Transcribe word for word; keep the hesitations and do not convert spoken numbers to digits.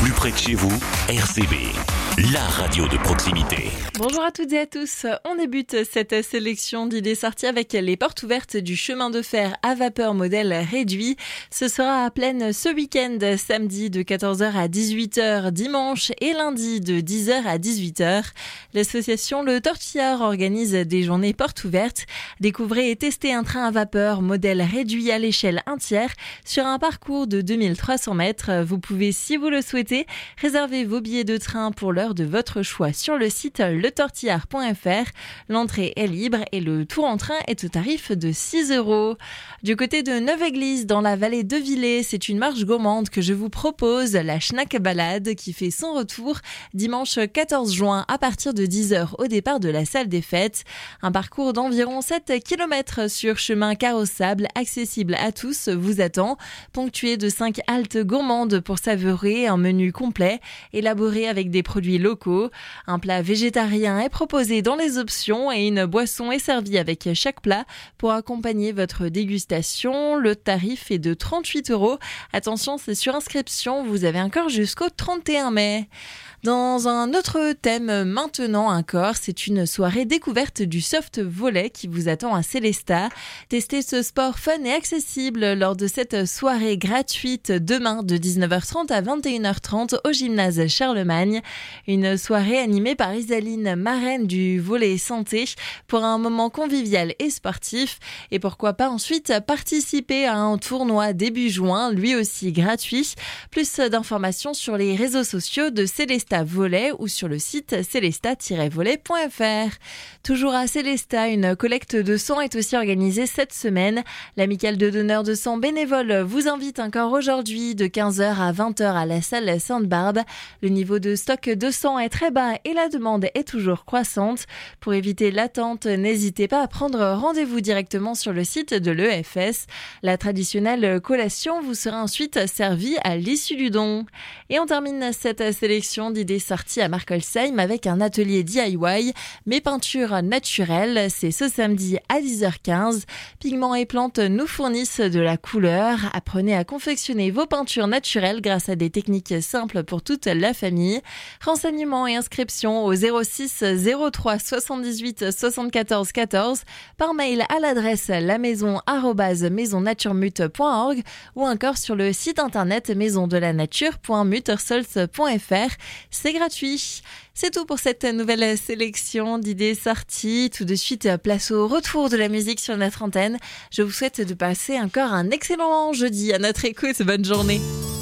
plus près de chez vous, R C B, la radio de proximité. Bonjour à toutes et à tous. On débute cette sélection d'idées sorties avec les portes ouvertes du chemin de fer à vapeur modèle réduit. Ce sera à Plaine ce week-end, samedi de quatorze heures à dix-huit heures, dimanche et lundi de dix heures à dix-huit heures. L'association Le Tortillard organise des journées portes ouvertes. Découvrez et testez un train à vapeur modèle réduit à l'échelle un tiers sur un parcours de deux mille trois cents mètres. Vous pouvez, si vous le souhaitez, réserver vos billets de train pour l'heure de votre choix sur le site le tortillard point f r. L'entrée est libre et le tour en train est au tarif de six euros. Du côté de Neuve-Église, dans la vallée de Villers, c'est une marche gourmande que je vous propose, la Schnack Balade, qui fait son retour dimanche quatorze juin à partir de dix heures au départ de la salle des fêtes. Un parcours d'environ sept kilomètres sur chemin carrossable, accessible à tous, vous attend, ponctué de cinq haltes gourmandes pour savourer un menu complet, élaboré avec des produits locaux. Un plat végétarien est proposé dans les options et une boisson est servie avec chaque plat pour accompagner votre dégustation. Le tarif est de trente-huit euros. Attention, c'est sur inscription, vous avez encore jusqu'au trente et un mai. Dans un autre thème maintenant encore, c'est une soirée découverte du soft volley qui vous attend à Célestat. Testez ce sport fun et accessible lors de cette soirée gratuite demain de dix-neuf heures trente à vingt et une heures trente au gymnase Charlemagne. Une soirée animée par Isaline, marraine du volley santé, pour un moment convivial et sportif. Et pourquoi pas ensuite participer à un tournoi début juin, lui aussi gratuit. Plus d'informations sur les réseaux sociaux de Célestat Volley ou sur le site célestat tiret volley point f r. Toujours à Célestat, une collecte de sang est aussi organisée cette semaine. L'amicale de donneurs de sang bénévoles vous invite encore aujourd'hui de quinze heures à vingt heures à la salle Sainte-Barbe. Le niveau de stock de sang est très bas et la demande est toujours croissante. Pour éviter l'attente, n'hésitez pas à prendre rendez-vous directement sur le site de l'E F S. La traditionnelle collation vous sera ensuite servie à l'issue du don. Et on termine cette sélection d'idées sorties à Markolsheim avec un atelier D I Y, mes peintures naturelles. C'est ce samedi à dix heures quinze. Pigments et plantes nous fournissent de la couleur. Apprenez à confectionner vos peintures naturelles grâce à des techniques simples pour toute la famille. Renseignements et inscriptions au zéro six zéro trois soixante-dix-huit soixante-quatorze quatorze, par mail à l'adresse lamaison arobase maisonnaturemute point org ou encore sur le site internet maisondelanature point muttersols point f r. C'est gratuit. C'est tout pour cette nouvelle sélection d'idées sorties. Tout de suite, place au retour de la musique sur notre antenne. Je vous souhaite de passer encore un excellent jeudi à notre écoute. Bonne journée.